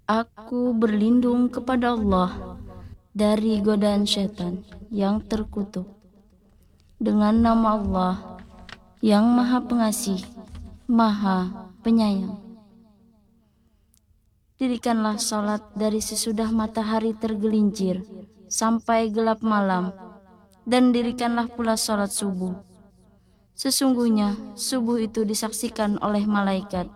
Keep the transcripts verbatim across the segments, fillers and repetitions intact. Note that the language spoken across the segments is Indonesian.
Aku berlindung kepada Allah dari godaan setan yang terkutuk. Dengan nama Allah yang Maha Pengasih, Maha Penyayang. Dirikanlah salat dari sesudah matahari tergelincir sampai gelap malam, dan dirikanlah pula salat subuh. Sesungguhnya subuh itu disaksikan oleh malaikat.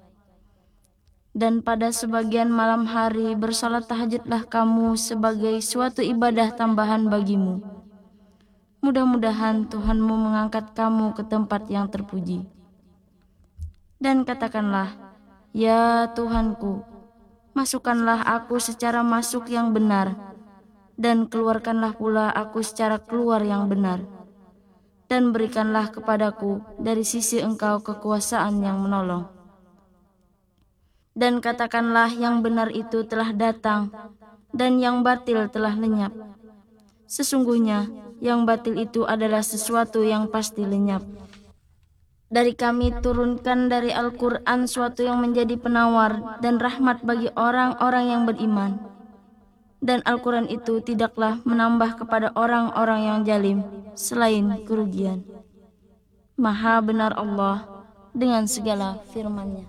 Dan pada sebagian malam hari bersalat tahajudlah kamu sebagai suatu ibadah tambahan bagimu. Mudah-mudahan Tuhanmu mengangkat kamu ke tempat yang terpuji. Dan katakanlah, ya Tuhanku, masukkanlah aku secara masuk yang benar, dan keluarkanlah pula aku secara keluar yang benar. Dan berikanlah kepadaku dari sisi Engkau kekuasaan yang menolong. Dan katakanlah yang benar itu telah datang, dan yang batil telah lenyap. Sesungguhnya yang batil itu adalah sesuatu yang pasti lenyap. Dari kami turunkan dari Al-Quran suatu yang menjadi penawar dan rahmat bagi orang-orang yang beriman. Dan Al-Quran itu tidaklah menambah kepada orang-orang yang zalim selain kerugian. Maha benar Allah dengan segala firman-Nya.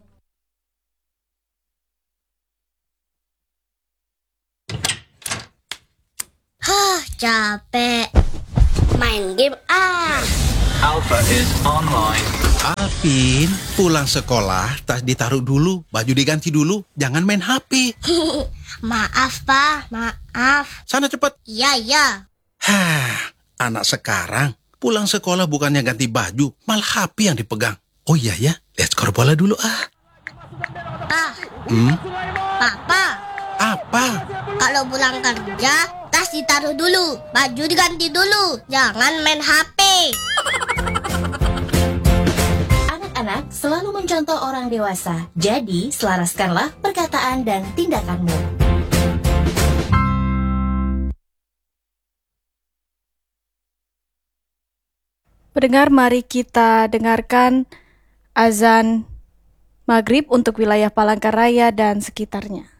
Hah, capek. Main game ah. Alpha is online. Alvin, pulang sekolah, tas ditaruh dulu, baju diganti dulu, jangan main H P. Maaf, Pak. Maaf. Sana cepet. Iya, iya. Hah, anak sekarang pulang sekolah bukannya ganti baju, malah H P yang dipegang. Oh iya ya, lihat skor bola dulu ah. Pak. Hmm? Papa. Apa? Kalau pulang kerja, tas ditaruh dulu, baju diganti dulu. Jangan main H P. Anak-anak selalu mencontoh orang dewasa, jadi selaraskanlah perkataan dan tindakanmu. Pendengar, mari kita dengarkan azan maghrib untuk wilayah Palangkaraya dan sekitarnya.